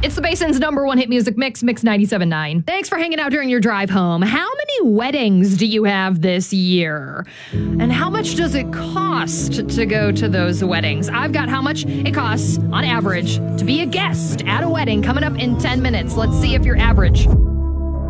It's the Basin's #1 hit music mix, Mix 97.9. Thanks for hanging out during your drive home. How many weddings do you have this year? And how much does it cost to go to those weddings? I've got how much it costs, on average, to be a guest at a wedding coming up in 10 minutes. Let's see if you're average.